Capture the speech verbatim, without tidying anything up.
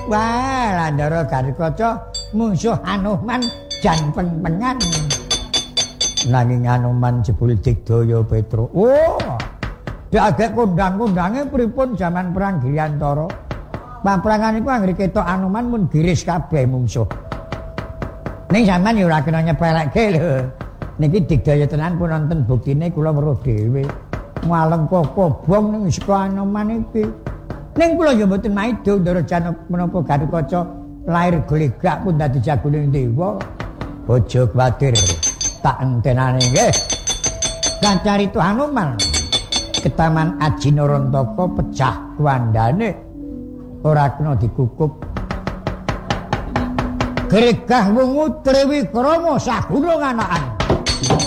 Wah, Landara Garikaca musuh Anoman jan peng-pengan. Nanging Anoman jebul digdaya Petra. Oh. Dak kondang-kondange pripun jaman perang Giryantara. Paprangan iku anggere ketok Anoman mun giris kabeh mungsuh. Ning sampean ya ora kena nyepelekke lho. Niki digdaya tenan pun wonten buktine kula weruh dhewe. Ngaleng kobong ning saka Anoman iki. Ning kula ya mboten maido ndara jan menapa Garikaca lair glegak pun dadi jagoning dewa. Aja kuwatir. Tak entenane nggih. Kacarita Anoman ketaman Ajinarantaka pecah kuandane ora kena dikukup. Gregah wungu triwikrama sagunung anakan.